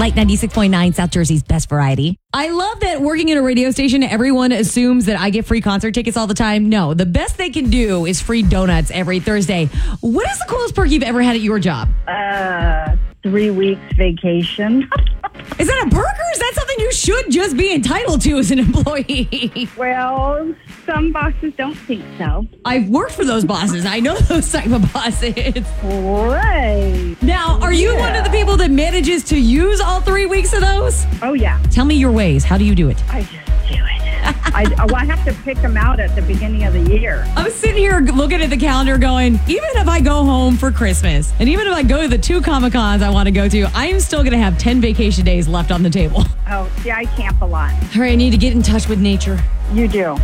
Light 96.9, South Jersey's best variety. I love that working at a radio station, everyone assumes that I get free concert tickets all the time. No, the best they can do is free donuts every Thursday. What is the coolest perk you've ever had at your job? 3 weeks vacation. Is that a perk or is that something you should just be entitled to as an employee? Well, some bosses don't think so. I've worked for those bosses. I know those type of bosses. Right. Now, are you one of the people that manages to use all 3 weeks of those? Oh, yeah. Tell me your ways. How do you do it? I just do it. I have to pick them out at the beginning of the year. I'm sitting here looking at the calendar going, even if I go home for Christmas, and even if I go to the 2 Comic-Cons I want to go to, I'm still going to have 10 vacation days left on the table. Oh, see, I camp a lot. All right, I need to get in touch with nature. You do.